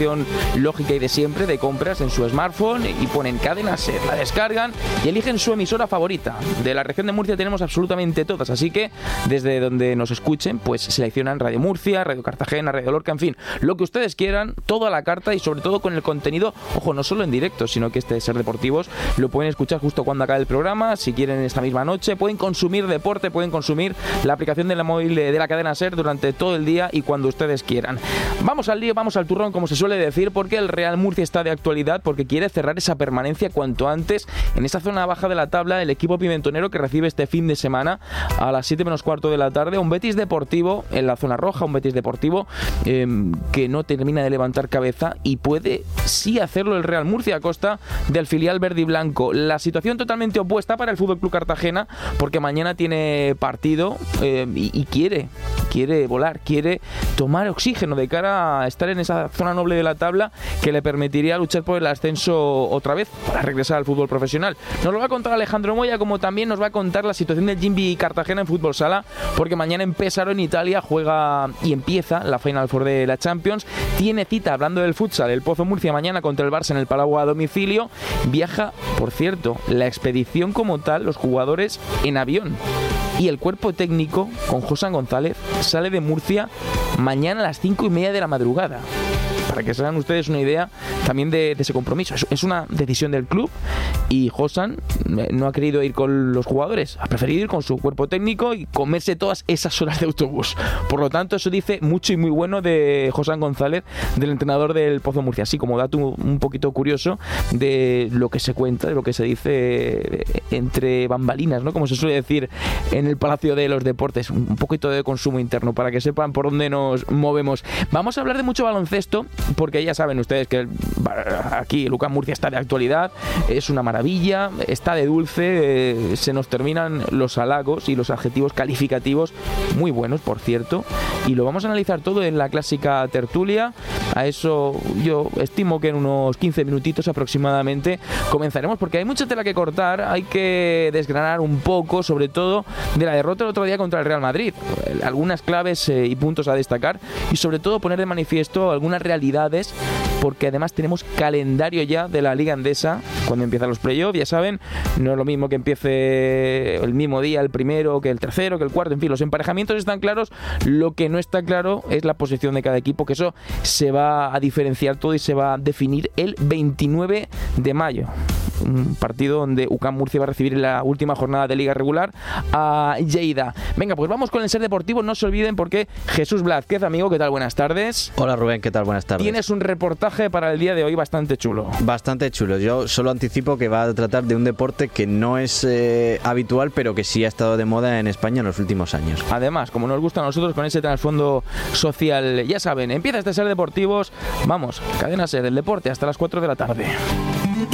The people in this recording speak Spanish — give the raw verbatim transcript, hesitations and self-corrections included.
lógica y de siempre de compras en su smartphone y ponen Cadena Ser, la descargan y eligen su emisora favorita. De la región de Murcia tenemos absolutamente todas, así que desde donde nos escuchen, pues seleccionan Radio Murcia, Radio Cartagena, Radio Lorca, en fin, lo que ustedes quieran, toda la carta y sobre todo con el contenido, ojo, no solo en directo, sino que este Ser Deportivos lo pueden escuchar justo cuando acabe el programa, si quieren esta misma noche, pueden consumir deporte, pueden consumir la aplicación de la móvil de la cadena Ser durante todo el día y cuando ustedes quieran. Vamos al lío, vamos al turrón, como se suele decir, porque el Real Murcia está de actualidad, porque quiere cerrar esa permanencia cuanto antes en esa zona baja de la tabla. El equipo pimentonero que recibe este fin de semana a las siete menos cuarto de la tarde un Betis Deportivo en la zona roja, un Betis Deportivo eh, que no termina de levantar cabeza y puede sí hacerlo el Real Murcia a costa del filial verde y blanco. La situación totalmente opuesta para el F C Cartagena, porque mañana tiene partido eh, y, y quiere quiere volar, quiere tomar oxígeno de cara a estar en esa zona noble de la tabla que le permitiría luchar por el ascenso otra vez para regresar al fútbol profesional. Nos lo va a contar Alejandro Moya, como también nos va a contar la situación del Jimby Cartagena en fútbol sala, porque mañana en Pesaro, en Italia, juega y empieza la Final Four de la Champions. Tiene cita, hablando del futsal, el Pozo Murcia mañana contra el Barça en el Palau a domicilio. Viaja, por cierto, la expedición como tal, los jugadores en avión. Y el cuerpo técnico, con Josan González, sale de Murcia mañana a las cinco y media de la madrugada. Para que se hagan ustedes una idea también de, de ese compromiso. Es, es una decisión del club y Josan no ha querido ir con los jugadores, ha preferido ir con su cuerpo técnico y comerse todas esas horas de autobús. Por lo tanto, eso dice mucho y muy bueno de Josan González, del entrenador del Pozo Murcia. Así como dato un poquito curioso de lo que se cuenta, de lo que se dice entre bambalinas, ¿no? Como se suele decir en el Palacio de los Deportes. Un poquito de consumo interno para que sepan por dónde nos movemos. Vamos a hablar de mucho baloncesto, porque ya saben ustedes que aquí el U C A M Murcia está de actualidad, es una maravilla, está de dulce, eh, se nos terminan los halagos y los adjetivos calificativos, muy buenos por cierto, y lo vamos a analizar todo en la clásica tertulia. A eso yo estimo que en unos quince minutitos aproximadamente comenzaremos, porque hay mucha tela que cortar, hay que desgranar un poco, sobre todo de la derrota el otro día contra el Real Madrid, algunas claves eh, y puntos a destacar, y sobre todo poner de manifiesto algunas realidades, porque además tenemos calendario ya de la Liga Endesa cuando empiezan los playoffs. Ya saben, no es lo mismo que empiece el mismo día el primero que el tercero, que el cuarto, en fin, los emparejamientos están claros. Lo que no está claro es la posición de cada equipo, que eso se va a diferenciar todo y se va a definir el veintinueve de mayo. Un partido donde U C A M Murcia va a recibir en la última jornada de Liga Regular a Lleida. Venga, pues vamos con el Ser Deportivo. No se olviden, porque Jesús Blázquez, amigo, ¿qué tal? Buenas tardes. Hola Rubén, ¿qué tal? Buenas tardes. Tienes un reportaje para el día de hoy bastante chulo. Bastante chulo. Yo solo anticipo que va a tratar de un deporte que no es eh, habitual, pero que sí ha estado de moda en España en los últimos años. Además, como nos gusta a nosotros, con ese trasfondo social, ya saben, empieza este Ser Deportivos. Vamos, Cadena Ser, el deporte hasta las cuatro de la tarde.